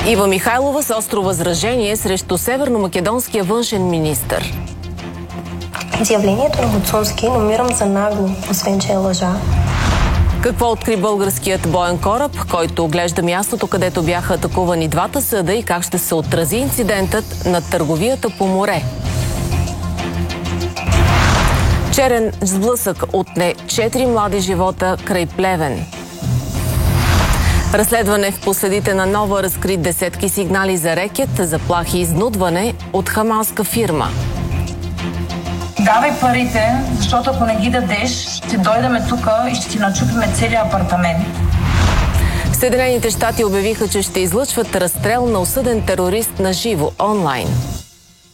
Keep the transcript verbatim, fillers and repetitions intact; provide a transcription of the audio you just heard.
Ива Михайлова с остро възражение срещу северномакедонския външен министър. Изявлението на Гоцунски намирам за нагло, освен че е лъжа. Какво откри българският боен кораб, който оглежда мястото, където бяха атакувани двата съда, и как ще се отрази инцидентът на търговията по море? Черен сблъсък отне четири млади живота край Плевен. Разследване в последите на Нова разкри десетки сигнали за рекет, заплахи и изнудване от хамалска фирма. Давай парите, защото ако не ги дадеш, ще дойдеме тук и ще ти начупиме целия апартамент. Съединените щати обявиха, че ще излъчват разстрел на осъден терорист на живо онлайн.